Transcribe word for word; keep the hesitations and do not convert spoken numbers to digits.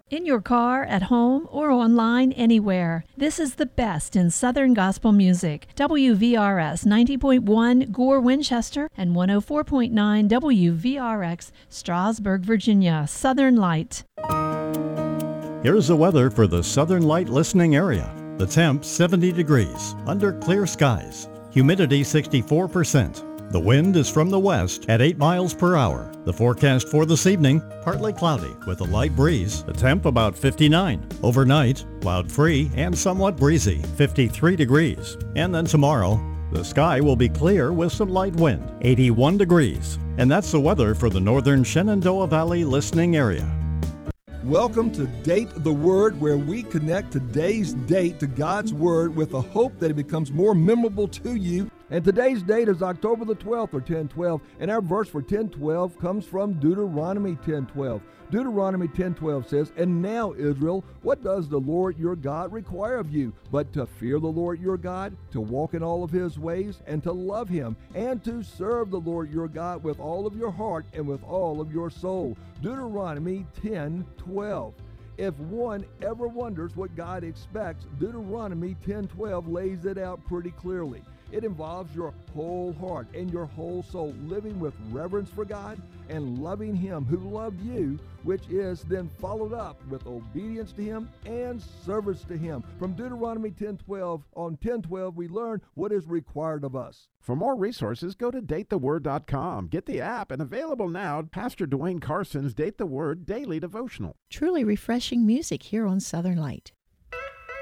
In your car, at home, or online, anywhere. This is the best in Southern Gospel music. W V R S ninety point one Gore, Winchester, and one oh four point nine W V R X, Strasburg, Virginia. Southern Light. Here's the weather for the Southern Light listening area. The temp seventy degrees, under clear skies. Humidity sixty-four percent. The wind is from the west at eight miles per hour. The forecast for this evening, partly cloudy with a light breeze. The temp about fifty-nine. Overnight, cloud-free and somewhat breezy, fifty-three degrees. And then tomorrow, the sky will be clear with some light wind, eighty-one degrees. And that's the weather for the northern Shenandoah Valley listening area. Welcome to Date the Word, where we connect today's date to God's Word with the hope that it becomes more memorable to you. And today's date is October the twelfth, or ten twelve, and our verse for ten twelve comes from Deuteronomy ten twelve. Deuteronomy ten twelve says, "And now, Israel, what does the Lord your God require of you, but to fear the Lord your God, to walk in all of his ways, and to love him, and to serve the Lord your God with all of your heart and with all of your soul." Deuteronomy ten twelve. If one ever wonders what God expects, Deuteronomy ten twelve lays it out pretty clearly. It involves your whole heart and your whole soul living with reverence for God and loving him who loved you, which is then followed up with obedience to him and service to him. From Deuteronomy ten twelve, on ten twelve we learn what is required of us. For more resources, go to date the word dot com. Get the app, and available now, Pastor Dwayne Carson's Date the Word Daily Devotional. Truly refreshing music here on Southern Light.